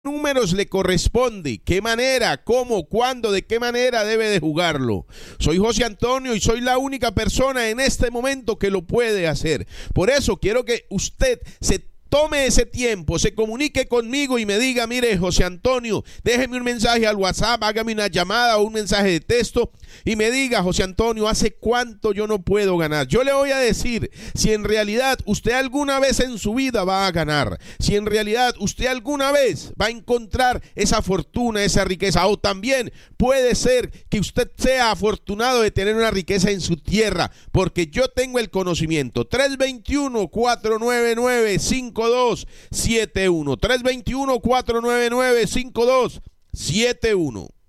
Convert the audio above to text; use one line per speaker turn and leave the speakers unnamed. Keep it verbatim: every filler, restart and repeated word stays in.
números le corresponde, qué manera, cómo, cuándo, de qué manera debe de jugarlo. Soy José Antonio y soy la única persona en este momento que lo puede hacer. Por eso quiero que usted se tome ese tiempo, se comunique conmigo y me diga: mire, José Antonio, déjeme un mensaje al WhatsApp, hágame una llamada o un mensaje de texto y me diga: José Antonio, ¿hace cuánto yo no puedo ganar? Yo le voy a decir si en realidad usted alguna vez en su vida va a ganar, si en realidad usted alguna vez va a encontrar esa fortuna, esa riqueza, o también puede ser que usted sea afortunado de tener una riqueza en su tierra, porque yo tengo el conocimiento. Tres dos uno, cuatro nueve nueve, cinco dos siete uno, tres dos uno, cuatro nueve nueve, cinco dos siete uno.